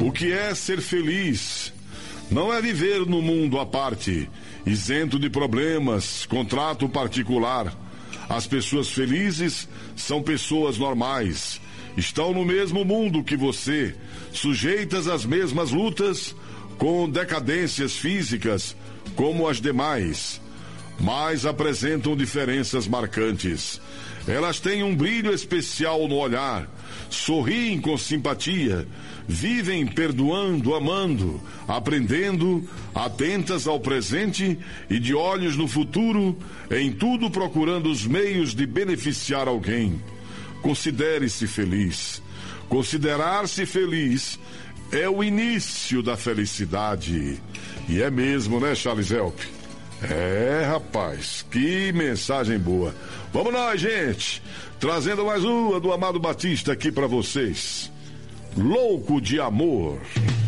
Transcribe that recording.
O que é ser feliz? Não é viver no mundo à parte, isento de problemas, contrato particular. As pessoas felizes são pessoas normais. Estão no mesmo mundo que você, sujeitas às mesmas lutas, com decadências físicas como as demais, mas apresentam diferenças marcantes. Elas têm um brilho especial no olhar, sorriem com simpatia, vivem perdoando, amando, aprendendo, atentas ao presente e de olhos no futuro, em tudo procurando os meios de beneficiar alguém. Considere-se feliz. Considerar-se feliz é o início da felicidade. E é mesmo, né, Charles Help? É, rapaz, que mensagem boa. Vamos nós, gente, trazendo mais uma do Amado Batista aqui pra vocês. Louco de Amor.